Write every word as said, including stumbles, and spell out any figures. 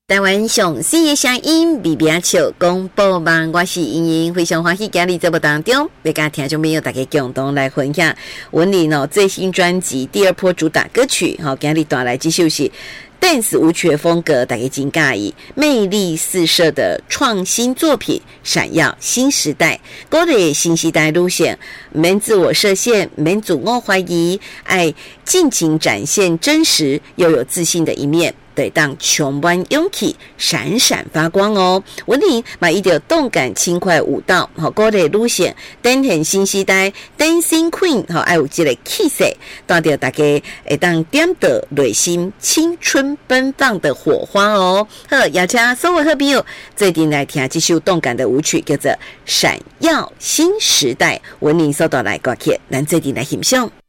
台湾上新的声音，比比笑广播网，我是莹莹，非常欢喜今日节目当中，要跟听众朋友大家共同来分享文玲哦最新专辑第二波主打歌曲，好，今日带来继续是 dance 舞曲的风格，大家真介意，魅力四射的创新作品，闪耀新时代，歌的新时代路线，免自我设限，免自我怀疑，爱尽情展现真实又有自信的一面。对，当充满勇气，闪闪发光哦！文玲嘛，伊着动感轻快舞蹈，好歌的路线，展现新时代 Dancing Queen， 好爱有这个气势，带着大家会当点到内心青春奔放的火花哦！好，邀请所有好朋友最近来听这首动感的舞曲，叫做《闪耀新时代》，文玲所带来歌曲，咱最近来欣赏。